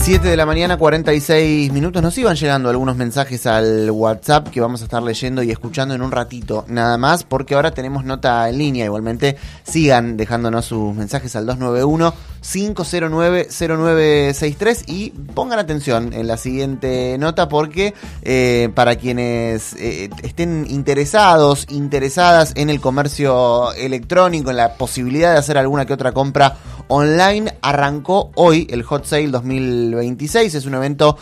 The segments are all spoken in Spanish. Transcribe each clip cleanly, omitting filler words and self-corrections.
7 de la mañana, 46 minutos. Nos iban llegando algunos mensajes al WhatsApp que vamos a estar leyendo y escuchando en un ratito, nada más, porque ahora tenemos nota en línea. Igualmente, sigan dejándonos sus mensajes al 291-509-0963 y pongan atención en la siguiente nota porque para quienes estén interesadas en el comercio electrónico, en la posibilidad de hacer alguna que otra compra online, arrancó hoy el Hot Sale 2026. Es un evento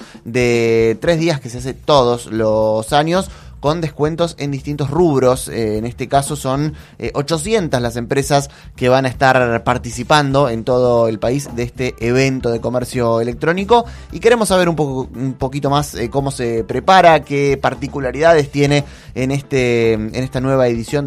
de 3 días que se hace todos los años con descuentos en distintos rubros. En este caso son 800 las empresas que van a estar participando en todo el país de este evento de comercio electrónico, y queremos saber un poquito más cómo se prepara, qué particularidades tiene en esta nueva edición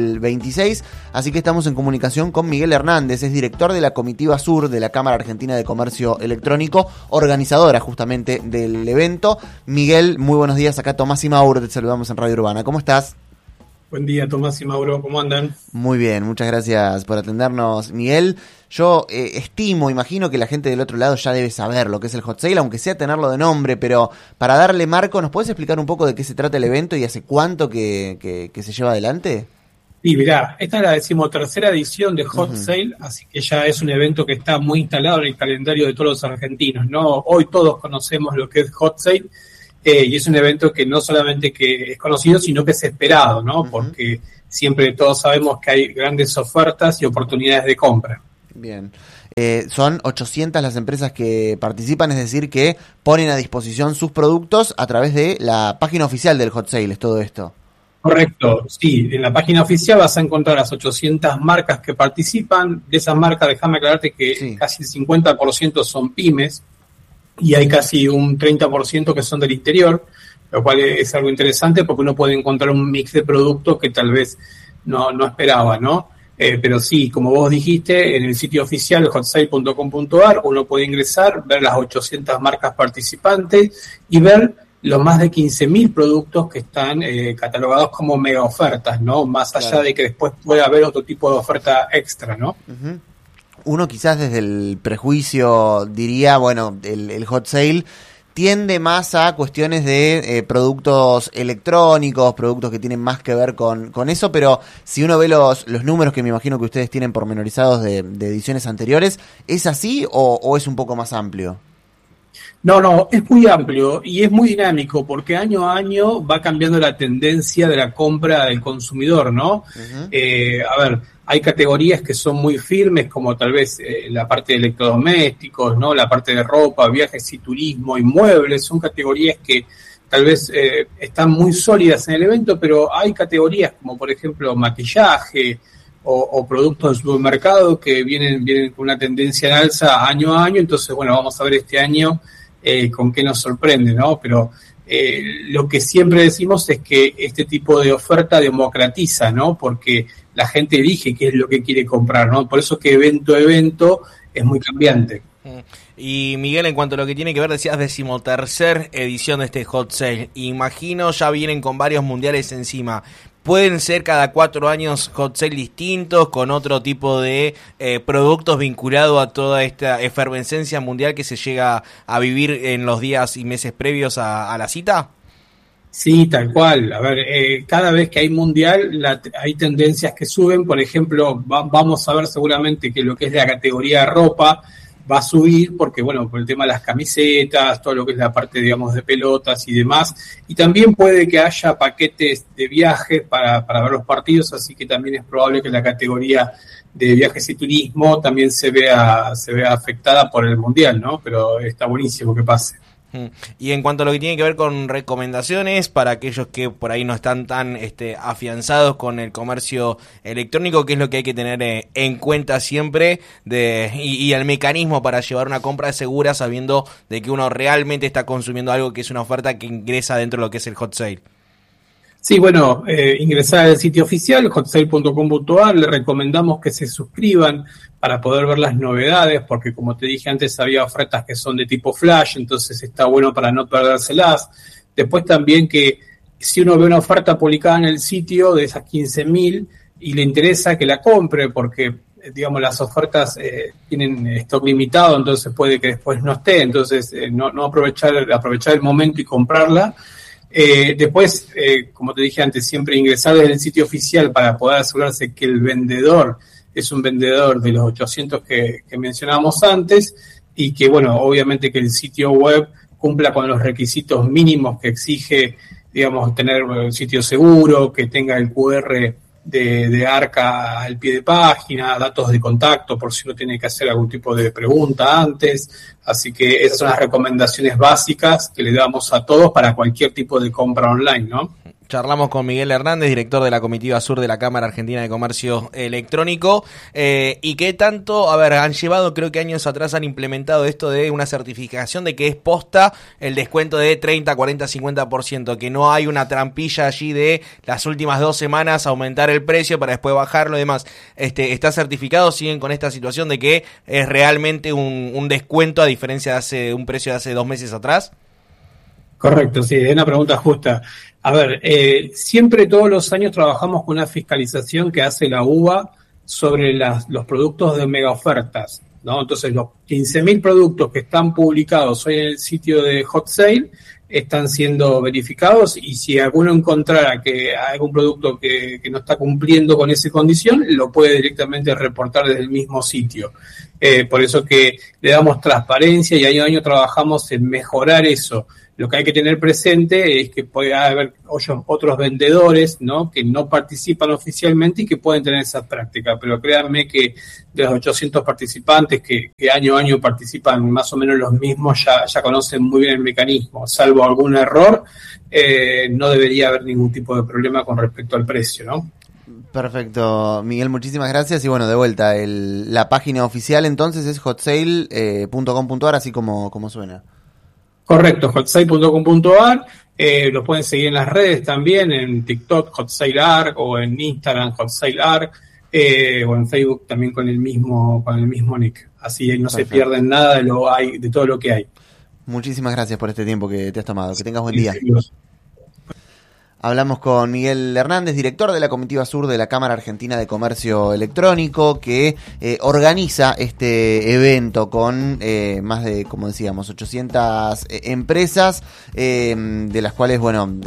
2026. Así que estamos en comunicación con Miguel Hernández, es director de la Comitiva Sur de la Cámara Argentina de Comercio Electrónico, organizadora justamente del evento. Miguel, muy buenos días. Acá Tomás y Mauro, te saludamos en Radio Urbana. ¿Cómo estás? Buen día, Tomás y Mauro, ¿cómo andan? Muy bien, muchas gracias por atendernos, Miguel. Yo imagino que la gente del otro lado ya debe saber lo que es el Hot Sale, aunque sea tenerlo de nombre, pero para darle marco, ¿nos puedes explicar un poco de qué se trata el evento y hace cuánto que se lleva adelante? Sí, mirá, esta es la 13ª edición de Hot Sale, así que ya es un evento que está muy instalado en el calendario de todos los argentinos, ¿no? Hoy todos conocemos lo que es Hot Sale, y es un evento que no solamente que es conocido, sino que es esperado, ¿no? Porque siempre todos sabemos que hay grandes ofertas y oportunidades de compra. Bien. Son 800 las empresas que participan, es decir, que ponen a disposición sus productos a través de la página oficial del Hot Sale, es todo esto. Correcto, sí, en la página oficial vas a encontrar las 800 marcas que participan. De esas marcas, déjame aclararte que sí, casi el 50% son pymes y hay casi un 30% que son del interior, lo cual es algo interesante porque uno puede encontrar un mix de productos que tal vez no esperaba, ¿no? Pero sí, como vos dijiste, en el sitio oficial hotsale.com.ar uno puede ingresar, ver las 800 marcas participantes y ver los más de 15.000 productos que están catalogados como mega ofertas, ¿no? Más allá de que después pueda haber otro tipo de oferta extra, ¿no? Uno quizás desde el prejuicio diría, bueno, el Hot Sale tiende más a cuestiones de productos electrónicos, productos que tienen más que ver con eso, pero si uno ve los números que me imagino que ustedes tienen pormenorizados de ediciones anteriores, ¿es así o es un poco más amplio? No, es muy amplio y es muy dinámico porque año a año va cambiando la tendencia de la compra del consumidor, ¿no? A ver, hay categorías que son muy firmes, como tal vez la parte de electrodomésticos, ¿no? La parte de ropa, viajes y turismo, inmuebles, son categorías que tal vez están muy sólidas en el evento, pero hay categorías como por ejemplo maquillaje o productos del supermercado que vienen con una tendencia en alza año a año. Entonces, bueno, vamos a ver este año con qué nos sorprende, ¿no? Pero lo que siempre decimos es que este tipo de oferta democratiza, ¿no? Porque la gente elige qué es lo que quiere comprar, ¿no? Por eso que evento a evento es muy cambiante. Y Miguel, en cuanto a lo que tiene que ver, decías 13ª edición de este Hot Sale. Imagino ya vienen con varios mundiales encima. ¿Pueden ser cada 4 años Hot Sale distintos, con otro tipo de productos vinculados a toda esta efervescencia mundial que se llega a vivir en los días y meses previos a la cita? Sí, tal cual. A ver, cada vez que hay mundial hay tendencias que suben. Por ejemplo, vamos a ver seguramente que lo que es la categoría de ropa va a subir porque, bueno, por el tema de las camisetas, todo lo que es la parte, digamos, de pelotas y demás. Y también puede que haya paquetes de viajes para ver los partidos, así que también es probable que la categoría de viajes y turismo también se vea afectada por el mundial, ¿no? Pero está buenísimo que pase. Y en cuanto a lo que tiene que ver con recomendaciones para aquellos que por ahí no están tan afianzados con el comercio electrónico, ¿qué es lo que hay que tener en cuenta siempre y el mecanismo para llevar una compra segura sabiendo de que uno realmente está consumiendo algo que es una oferta que ingresa dentro de lo que es el Hot Sale? Sí, bueno, ingresar al sitio oficial, hotsale.com.ar, le recomendamos que se suscriban para poder ver las novedades, porque como te dije antes había ofertas que son de tipo flash, entonces está bueno para no perdérselas. Después también que si uno ve una oferta publicada en el sitio de esas 15.000 y le interesa que la compre, porque digamos, las ofertas tienen stock limitado, entonces puede que después no esté, entonces no aprovechar el momento y comprarla. Después, como te dije antes, siempre ingresar desde el sitio oficial para poder asegurarse que el vendedor es un vendedor de los 800 que mencionábamos antes, y que, bueno, obviamente que el sitio web cumpla con los requisitos mínimos que exige, digamos, tener un sitio seguro, que tenga el QR de ARCA al pie de página, datos de contacto por si uno tiene que hacer algún tipo de pregunta antes. Así que esas son las recomendaciones básicas que le damos a todos para cualquier tipo de compra online, ¿no? Charlamos con Miguel Hernández, director de la Comitiva Sur de la Cámara Argentina de Comercio Electrónico. ¿Y qué tanto, han llevado, creo que años atrás han implementado esto de una certificación de que es posta el descuento de 30, 40, 50%, que no hay una trampilla allí de las últimas 2 semanas aumentar el precio para después bajarlo y demás? ¿Está certificado? ¿Siguen con esta situación de que es realmente un descuento a diferencia de un precio de hace 2 meses atrás? Correcto, sí, es una pregunta justa. A ver, siempre todos los años trabajamos con una fiscalización que hace la UBA sobre los productos de mega ofertas, ¿no? Entonces, los 15.000 productos que están publicados hoy en el sitio de Hot Sale están siendo verificados, y si alguno encontrara que hay algún producto que no está cumpliendo con esa condición, lo puede directamente reportar desde el mismo sitio. Por eso que le damos transparencia y año a año trabajamos en mejorar eso. Lo que hay que tener presente es que puede haber otros vendedores, ¿no?, que no participan oficialmente y que pueden tener esa práctica, pero créanme que de los 800 participantes que año a año participan más o menos los mismos, ya conocen muy bien el mecanismo. Salvo algún error, no debería haber ningún tipo de problema con respecto al precio, ¿no? Perfecto, Miguel, muchísimas gracias. Y bueno, de vuelta, la página oficial entonces es hotsale.com.ar, así como suena. Correcto, hotsale.com.ar. Lo pueden seguir en las redes también, en TikTok HotSaleArc, o en Instagram HotSaleArc, o en Facebook también con el mismo nick. Así no se pierden nada de todo lo que hay. Muchísimas gracias por este tiempo que te has tomado. Que tengas buen día. Hablamos con Miguel Hernández, director de la Comitiva Sur de la Cámara Argentina de Comercio Electrónico, que organiza este evento con más de, como decíamos, 800 empresas, de las cuales,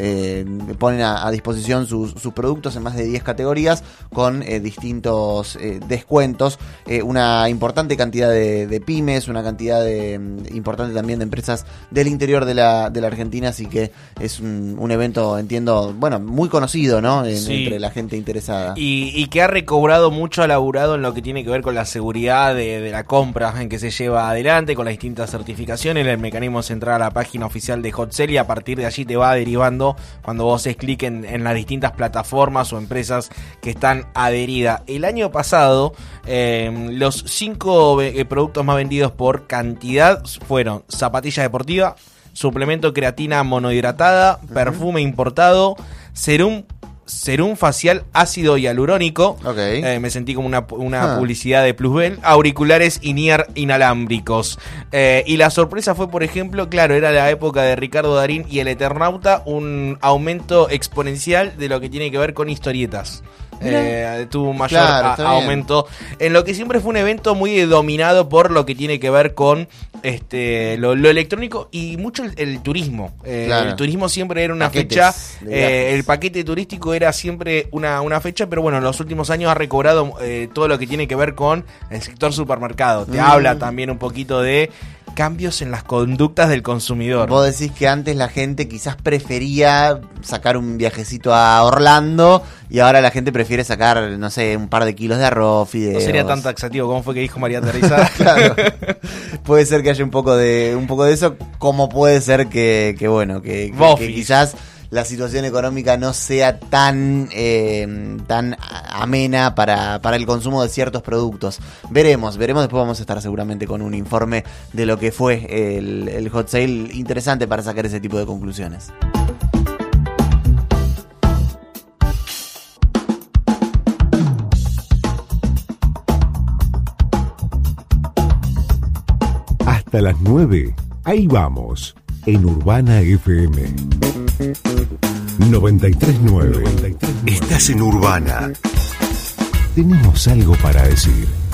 ponen a disposición sus productos en más de 10 categorías con distintos descuentos. Una importante cantidad de pymes, una cantidad importante también de empresas del interior de la Argentina, así que es un evento, entiendo, muy conocido, ¿no? Sí. Entre la gente interesada. Y que ha recobrado mucho, ha laburado en lo que tiene que ver con la seguridad de la compra en que se lleva adelante, con las distintas certificaciones. El mecanismo es entrar a la página oficial de Hot Sale y a partir de allí te va derivando cuando vos haces clic en las distintas plataformas o empresas que están adheridas. El año pasado, los 5 productos más vendidos por cantidad fueron zapatilla deportiva, suplemento creatina monohidratada, perfume importado, serum facial ácido hialurónico, me sentí como una publicidad de Plusbel, auriculares in-ear inalámbricos. Y la sorpresa fue, por ejemplo, claro, era la época de Ricardo Darín y el Eternauta, un aumento exponencial de lo que tiene que ver con historietas. Tuvo un mayor aumento en lo que siempre fue un evento muy dominado por lo que tiene que ver con lo electrónico y mucho el turismo. El turismo siempre era una fecha, el paquete turístico era siempre una fecha, pero bueno, en los últimos años ha recobrado todo lo que tiene que ver con el sector supermercado. Te habla también un poquito de cambios en las conductas del consumidor. Vos decís que antes la gente quizás prefería sacar un viajecito a Orlando y ahora la gente prefiere sacar, no sé, un par de kilos de arroz, fideos. No sería tan taxativo como fue que dijo María Teresa. Claro. Puede ser que haya un poco de eso, como puede ser que quizás la situación económica no sea tan amena para el consumo de ciertos productos. Veremos, después vamos a estar seguramente con un informe de lo que fue el Hot Sale, interesante para sacar ese tipo de conclusiones. Hasta las 9, ahí vamos, en Urbana FM 93.9. Estás en Urbana. Tenemos algo para decir.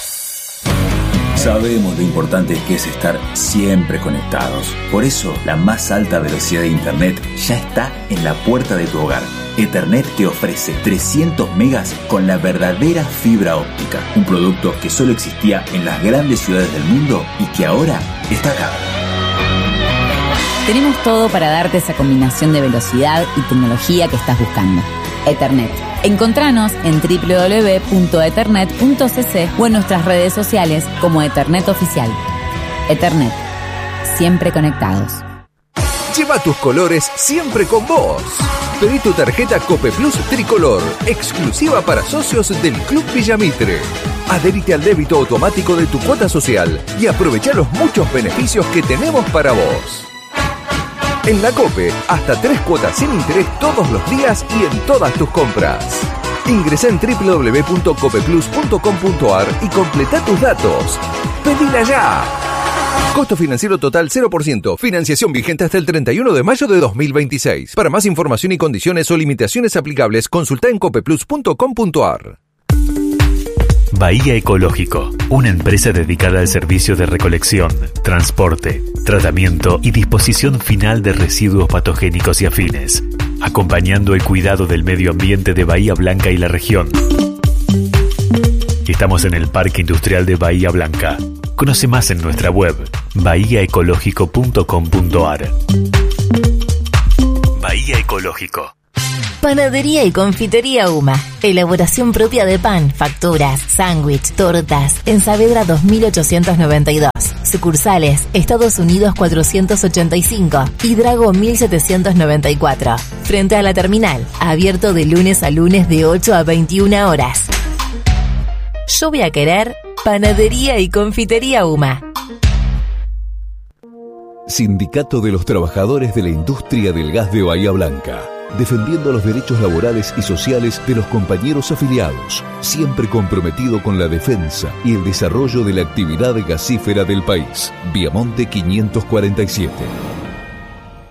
Sabemos lo importante que es estar siempre conectados. Por eso, la más alta velocidad de Internet ya está en la puerta de tu hogar. Ethernet te ofrece 300 megas con la verdadera fibra óptica. Un producto que solo existía en las grandes ciudades del mundo y que ahora está acá. Tenemos todo para darte esa combinación de velocidad y tecnología que estás buscando. Ethernet. Encontranos en www.ethernet.cc o en nuestras redes sociales como Ethernet Oficial. Ethernet. Siempre conectados. Lleva tus colores siempre con vos. Pedí tu tarjeta Cope Plus Tricolor, exclusiva para socios del Club Villamitre. Adherite al débito automático de tu cuota social y aprovecha los muchos beneficios que tenemos para vos. En la Cope, hasta 3 cuotas sin interés todos los días y en todas tus compras. Ingresa en www.copeplus.com.ar y completa tus datos. ¡Pedila ya! Costo financiero total 0%. Financiación vigente hasta el 31 de mayo de 2026. Para más información y condiciones o limitaciones aplicables, consulta en copeplus.com.ar. Bahía Ecológico, una empresa dedicada al servicio de recolección, transporte, tratamiento y disposición final de residuos patogénicos y afines, acompañando el cuidado del medio ambiente de Bahía Blanca y la región. Estamos en el Parque Industrial de Bahía Blanca. Conoce más en nuestra web, bahiaecológico.com.ar. Bahía Ecológico. Panadería y confitería Uma. Elaboración propia de pan, facturas, sándwich, tortas. En Saavedra 2892. Sucursales: Estados Unidos 485 y Drago 1794. Frente a la terminal. Abierto de lunes a lunes de 8 a 21 horas. Yo voy a querer Panadería y confitería Uma. Sindicato de los Trabajadores de la Industria del Gas de Bahía Blanca. Defendiendo los derechos laborales y sociales de los compañeros afiliados, siempre comprometido con la defensa y el desarrollo de la actividad gasífera del país. Viamonte 547.